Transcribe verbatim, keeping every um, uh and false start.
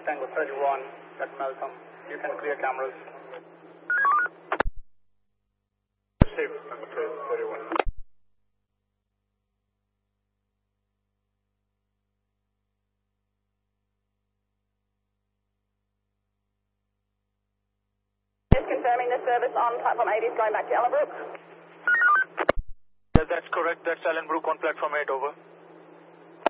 Tango thirty-one, at Meltham. You can clear cameras. Safe, Tango thirty-one. Confirming the service on platform eight is going back to Ellenbrook. Yeah, that's correct. That's Ellenbrook on platform eight, over.